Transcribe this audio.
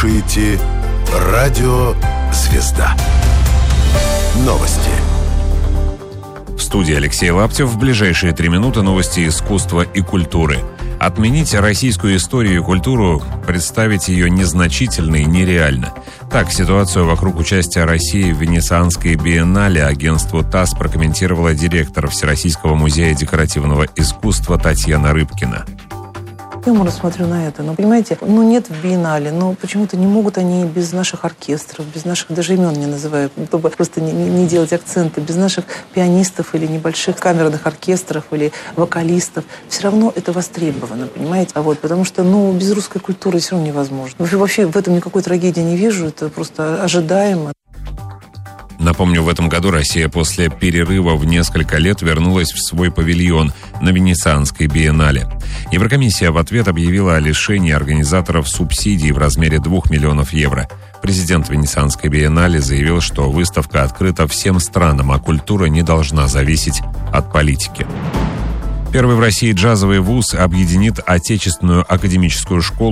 слушаете «Радио Звезда». Новости. В студии Алексей Лаптев. В ближайшие 3 минуты новости искусства и культуры. Отменить российскую историю и культуру, представить ее незначительной нереально. Так, ситуацию вокруг участия России в Венецианской биеннале агентству ТАСС прокомментировала директор Всероссийского музея декоративного искусства Татьяна Рыбкина. Я смотрю на это, но, понимаете, нет в биеннале, но почему-то не могут они без наших оркестров, без наших, даже имен не называю, чтобы просто не делать акценты, без наших пианистов или небольших камерных оркестров или вокалистов. Все равно это востребовано, понимаете? Потому что, без русской культуры все равно невозможно. Вообще в этом никакой трагедии не вижу, это просто ожидаемо. Напомню, в этом году Россия после перерыва в несколько лет вернулась в свой павильон на Венецианской биеннале. Еврокомиссия в ответ объявила о лишении организаторов субсидий в размере 2 миллионов евро. Президент Венецианской биеннале заявил, что выставка открыта всем странам, а культура не должна зависеть от политики. Первый в России джазовый вуз объединит отечественную академическую школу